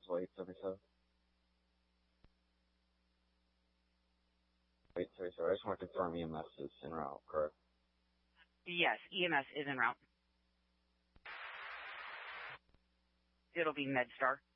877. 877. I just want to confirm EMS is en route, correct? Yes, EMS is en route. It'll be MedStar.